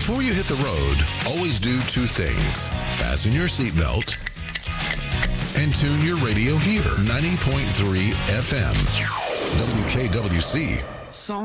Before you hit the road, always do two things. Fasten your seatbelt and tune your radio here. 90.3 FM. WKWC.